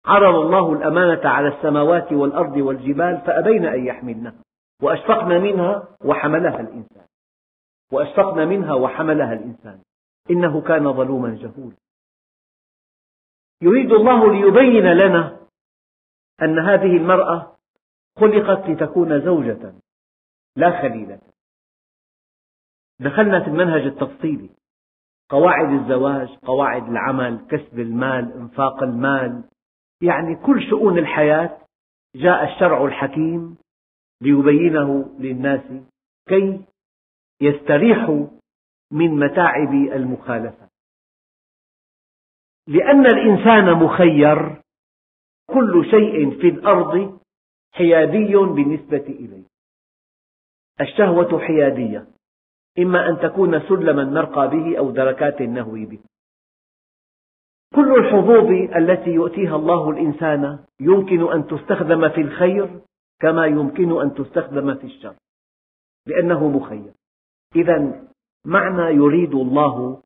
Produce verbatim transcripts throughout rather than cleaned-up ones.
عرض الله الأمانة على السماوات والأرض والجبال فأبين أن يحملنها وأشفقن منها وحملها الإنسان وأشفقن منها وحملها الإنسان إنه كان ظلوما جهولا. يريد الله ليبين لنا أن هذه المرأة خلقت لتكون زوجة لا خليلة. دخلنا في المنهج التفصيلي، قواعد الزواج، قواعد العمل، كسب المال، إنفاق المال، يعني كل شؤون الحياة جاء الشرع الحكيم ليبينه للناس كي يستريحوا من متاعب المخالفة. لأن الإنسان مخير، كل شيء في الأرض حيادي بالنسبة إليه. الشهوة حيادية، إما أن تكون سلما نرقى به أو دركات نهوي به. كل الحظوظ التي يؤتيها الله الإنسان يمكن أن تستخدم في الخير كما يمكن أن تستخدم في الشر، لأنه مخير. إذن معنى يريد الله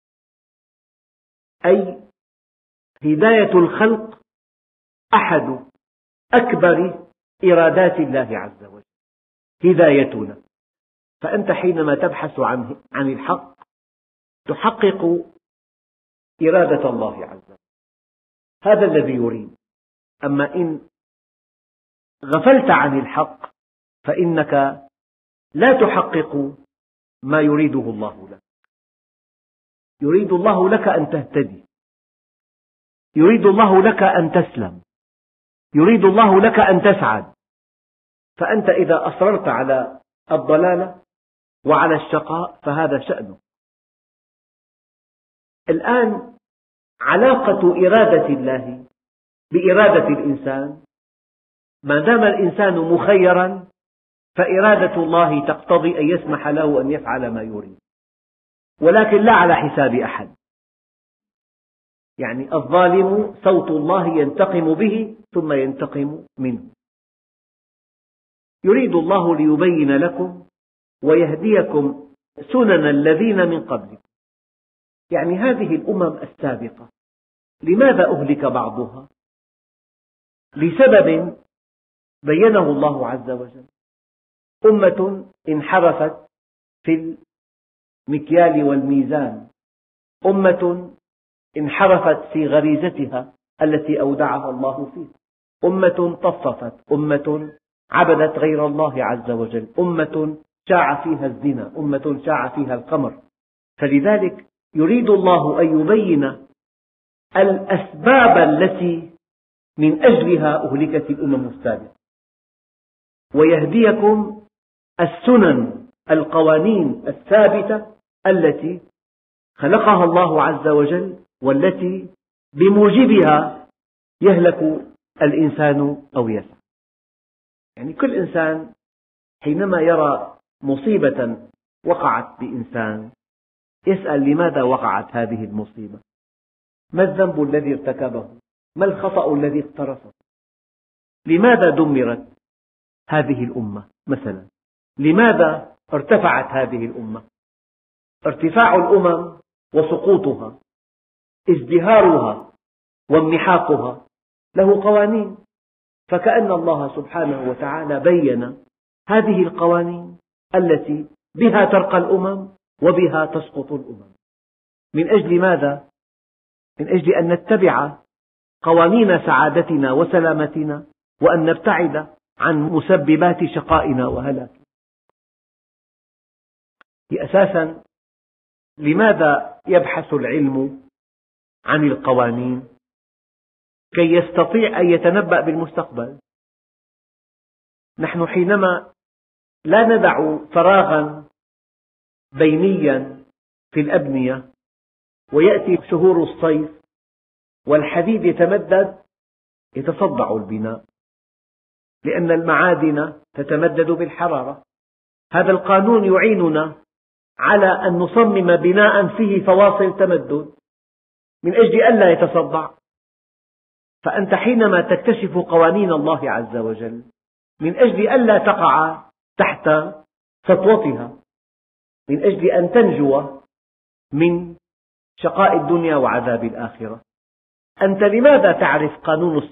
أي هداية الخلق أحد أكبر إرادات الله عز وجل، هدايتنا. فأنت حينما تبحث عن عن الحق تحقق إرادة الله عز وجل، هذا الذي يريد. أما إن غفلت عن الحق فإنك لا تحقق ما يريده الله لك. يريد الله لك أن تهتدي، يريد الله لك أن تسلم، يريد الله لك أن تسعد. فأنت إذا أصررت على الضلالة وعلى الشقاء فهذا شأنه. الآن علاقة إرادة الله بإرادة الإنسان، ما دام الإنسان مخيرا فإرادة الله تقتضي أن يسمح له أن يفعل ما يريد، ولكن لا على حساب أحد. يعني الظالم صوت الله ينتقم به ثم ينتقم منه. يريد الله ليبين لكم ويهديكم سنن الذين من قبلكم. يعني هذه الأمم السابقة لماذا أهلك بعضها؟ لسبب بينه الله عز وجل. أمة انحرفت في المكيال والميزان، أمة انحرفت في غريزتها التي أودعها الله فيها، أمة طففت، أمة عبدت غير الله عز وجل، أمة شاع فيها الزنا، أمة شاع فيها القمر. فلذلك يريد الله أن يبين الأسباب التي من أجلها أهلكت الأمم السابقة، ويهديكم السنن، القوانين الثابتة التي خلقها الله عز وجل، والتي بموجبها يهلك الإنسان أو يسعد. يعني كل إنسان حينما يرى مصيبة وقعت بإنسان يسأل لماذا وقعت هذه المصيبة؟ ما الذنب الذي ارتكبه؟ ما الخطأ الذي اقترفه؟ لماذا دمرت هذه الأمة مثلا؟ لماذا ارتفعت هذه الأمة؟ ارتفاع الأمم وسقوطها، ازدهارها وانمحاقها له قوانين، فكأن الله سبحانه وتعالى بين هذه القوانين التي بها ترقى الأمم وبها تسقط الأمم. من أجل ماذا؟ من أجل أن نتبع قوانين سعادتنا وسلامتنا، وأن نبتعد عن مسببات شقائنا وهلاكنا. أساسا لماذا يبحث العلم عن القوانين؟ كي يستطيع أن يتنبأ بالمستقبل. نحن حينما لا ندع فراغا بينيا في الأبنية ويأتي شهور الصيف والحديد يتمدد، يتصدع البناء، لأن المعادن تتمدد بالحرارة. هذا القانون يعيننا على أن نصمم بناء فيه فواصل تمدد من أجل ألا يتصدع. فأنت حينما تكتشف قوانين الله عز وجل من أجل ألا تقع تحت سطوتها، من أجل أن تنجو من شقاء الدنيا وعذاب الآخرة. أنت لماذا تعرف قانون